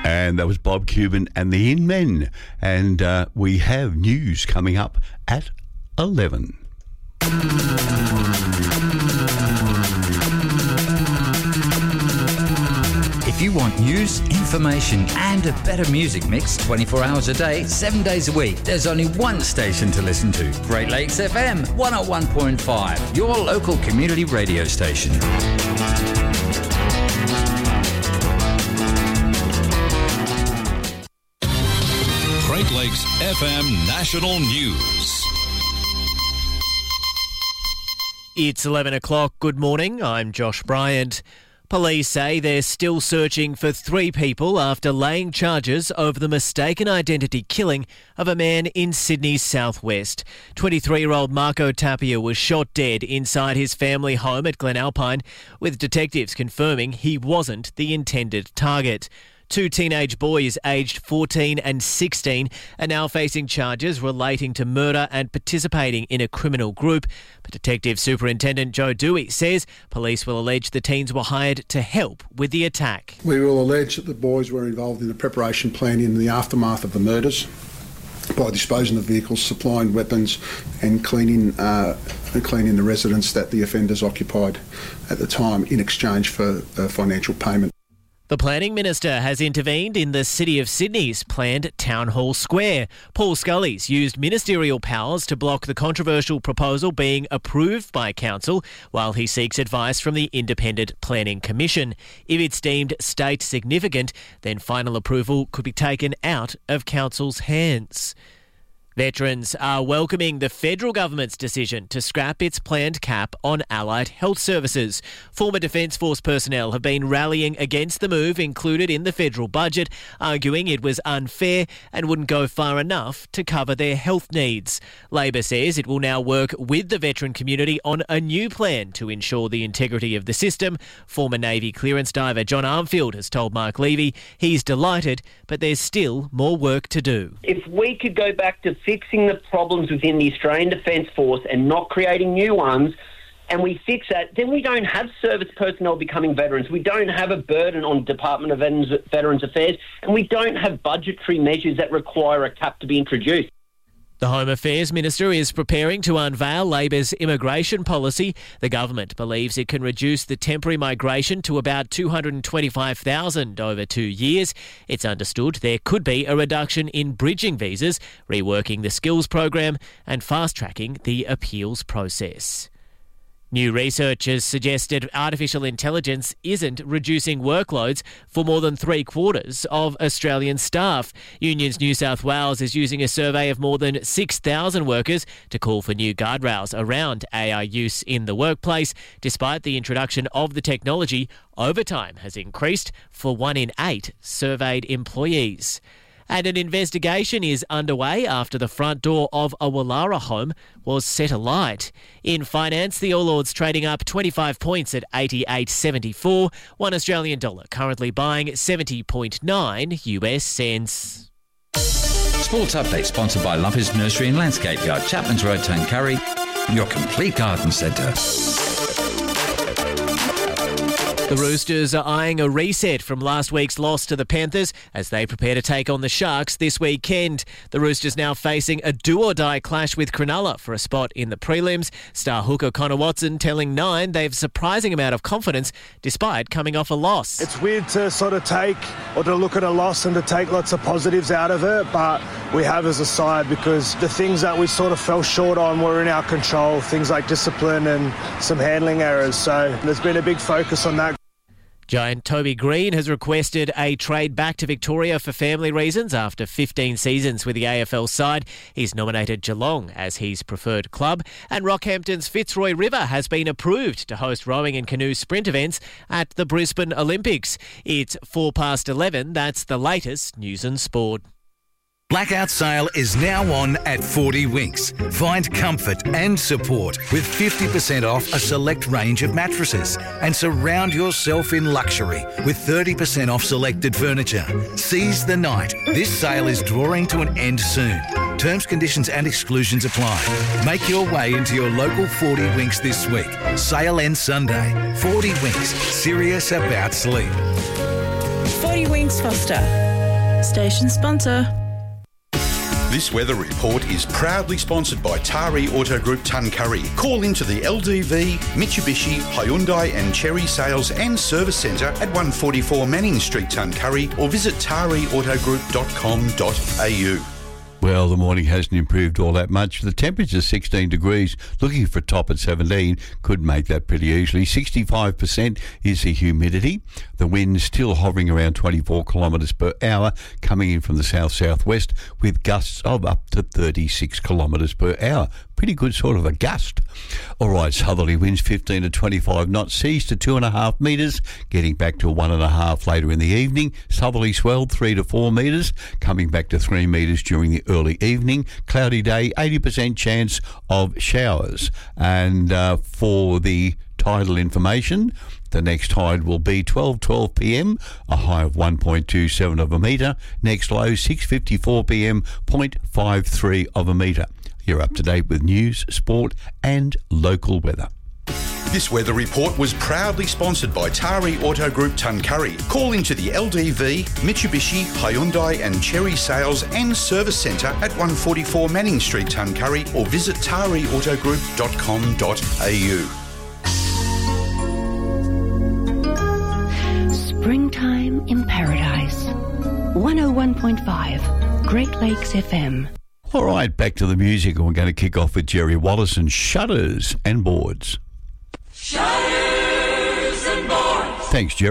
And that was Bob Cuban and the In-Men. And we have news coming up at 11. If you want news, information and a better music mix 24 hours a day, 7 days a week, there's only one station to listen to. Great Lakes FM 101.5, your local community radio station. Great Lakes FM National News. It's 11 o'clock. Good morning. I'm Josh Bryant. Police say they're still searching for 3 people after laying charges over the mistaken identity killing of a man in Sydney's southwest. 23-year-old Marco Tapia was shot dead inside his family home at Glenalpine, with detectives confirming he wasn't the intended target. 2 teenage boys aged 14 and 16 are now facing charges relating to murder and participating in a criminal group. But Detective Superintendent Joe Dewey says police will allege the teens were hired to help with the attack. We will allege that the boys were involved in the preparation plan in the aftermath of the murders by disposing of vehicles, supplying weapons and cleaning the residence that the offenders occupied at the time in exchange for financial payment. The Planning Minister has intervened in the City of Sydney's planned Town Hall Square. Paul Scully's used ministerial powers to block the controversial proposal being approved by Council while he seeks advice from the Independent Planning Commission. If it's deemed state significant, then final approval could be taken out of Council's hands. Veterans are welcoming the federal government's decision to scrap its planned cap on allied health services. Former Defence Force personnel have been rallying against the move included in the federal budget, arguing it was unfair and wouldn't go far enough to cover their health needs. Labor says it will now work with the veteran community on a new plan to ensure the integrity of the system. Former Navy clearance diver John Armfield has told Mark Levy he's delighted, but there's still more work to do. If we could go back to fixing the problems within the Australian Defence Force and not creating new ones, and we fix that, then we don't have service personnel becoming veterans. We don't have a burden on Department of Veterans Affairs, and we don't have budgetary measures that require a cap to be introduced. The Home Affairs Minister is preparing to unveil Labor's immigration policy. The government believes it can reduce the temporary migration to about 225,000 over 2 years. It's understood there could be a reduction in bridging visas, reworking the skills program and fast-tracking the appeals process. New research has suggested artificial intelligence isn't reducing workloads for more than 3/4 of Australian staff. Unions New South Wales is using a survey of more than 6,000 workers to call for new guardrails around AI use in the workplace. Despite the introduction of the technology, overtime has increased for 1 in 8 surveyed employees. And an investigation is underway after the front door of a Wallara home was set alight. In finance, the All Ords trading up 25 points at 88.74. $1 Australian dollar currently buying 70.9 US cents. Sports Update sponsored by Lumpers Nursery and Landscape Yard, Chapman's Road, Tuncurry, your complete garden centre. The Roosters are eyeing a reset from last week's loss to the Panthers as they prepare to take on the Sharks this weekend. The Roosters now facing a do-or-die clash with Cronulla for a spot in the prelims. Star hooker Connor Watson telling Nine they've a surprising amount of confidence despite coming off a loss. It's weird to sort of take or to look at a loss and to take lots of positives out of it, but we have as a side because the things that we sort of fell short on were in our control, things like discipline and some handling errors. So there's been a big focus on that. Giant Toby Green has requested a trade back to Victoria for family reasons after 15 seasons with the AFL side. He's nominated Geelong as his preferred club. And Rockhampton's Fitzroy River has been approved to host rowing and canoe sprint events at the Brisbane Olympics. It's 11:04. That's the latest news and sport. Blackout sale is now on at 40 Winks. Find comfort and support with 50% off a select range of mattresses and surround yourself in luxury with 30% off selected furniture. Seize the night. This sale is drawing to an end soon. Terms, conditions and exclusions apply. Make your way into your local 40 Winks this week. Sale ends Sunday. 40 Winks. Serious about sleep. 40 Winks Foster. Station sponsor. This weather report is proudly sponsored by Tari Auto Group Tuncurry. Call into the LDV, Mitsubishi, Hyundai and Chery Sales and Service Centre at 144 Manning Street, Tuncurry, or visit tariauto.com.au. Well, the morning hasn't improved all that much. The temperature's 16 degrees, looking for a top at 17. Could make that pretty easily. 65% is the humidity. The wind's still hovering around 24 kilometres per hour, coming in from the south-southwest with gusts of up to 36 kilometres per hour. Pretty good sort of a gust. All right, southerly winds 15 to 25 knots, seas to 2.5 metres, getting back to 1.5 later in the evening. Southerly swell 3 to 4 metres, coming back to 3 metres during the early evening. Cloudy day, 80% chance of showers. And for the tidal information, the next tide will be 12 p.m, a high of 1.27 of a metre. Next low, 6:54 p.m, 0.53 of a metre. You're up to date with news, sport and local weather. This weather report was proudly sponsored by Tari Auto Group Tuncurry. Call into the LDV, Mitsubishi, Hyundai and Chery Sales and Service Centre at 144 Manning Street, Tuncurry, or visit tariautogroup.com.au. Springtime in Paradise. 101.5 Great Lakes FM. All right, back to the music, and we're going to kick off with Jerry Wallace and Shutters and Boards. Shutters and Boards. Thanks, Jerry.